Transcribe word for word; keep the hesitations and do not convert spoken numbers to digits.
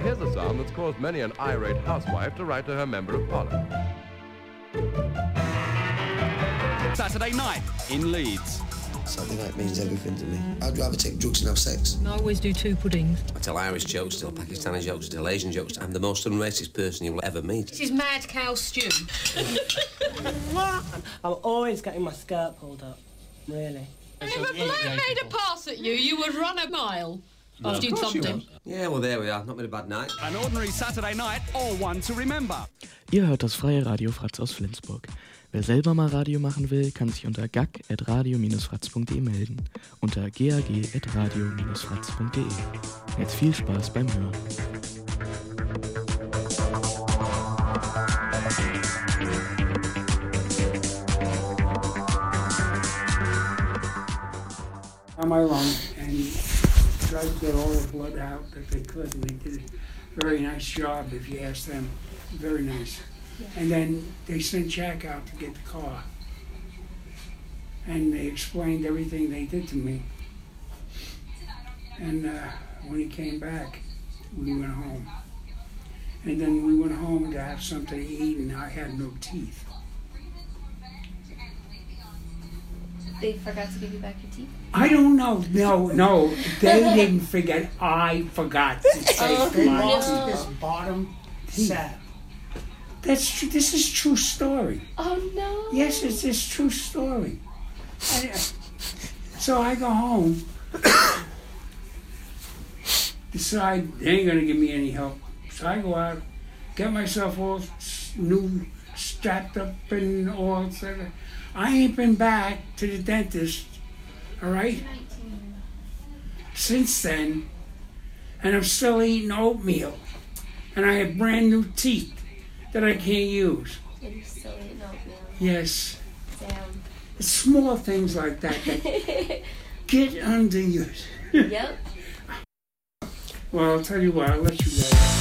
Here's a sound that's caused many an irate housewife to write to her Member of Parliament. Saturday night in Leeds. Saturday night means everything to me. I'd rather take drugs than have sex. I always do two puddings. I tell Irish jokes, tell Pakistani jokes, tell Asian jokes. I'm the most unracist person you'll ever meet. This is mad cow stew. I'm always getting my skirt pulled up, really. And if a bloke made a pass at you, you would run a mile after you'd thumped him. Yeah, well, there we are. Not been a bad night. An ordinary Saturday night or one to remember. Ihr hört das freie Radio Fratz aus Flensburg. Wer selber mal Radio machen will, kann sich unter gag at radio dash fratz punkt de melden. Unter gag at radio dash fratz punkt de. Jetzt viel Spaß beim Hören. On my lung and tried to get all the blood out that they could, and they did a very nice job if you ask them. Very nice. And then they sent Jack out to get the car. And they explained everything they did to me. And uh, when he came back, we went home. And then we went home to have something to eat, and I had no teeth. They forgot to give you back your teeth? I don't know. No, no. They didn't forget. I forgot to take Oh, my no. this bottom set. That's tr- this is true story. Oh no. Yes, it's this true story. And, uh, so I go home, decide they ain't gonna give me any help. So I go out, get myself all s- new, strapped up and all. Etc. I ain't been back to the dentist, all right, since then, and I'm still eating oatmeal, and I have brand new teeth that I can't use. And you're still eating oatmeal. Yes. Damn. It's small things like that that get under you. Yep. Well, I'll tell you what, I'll let you guys.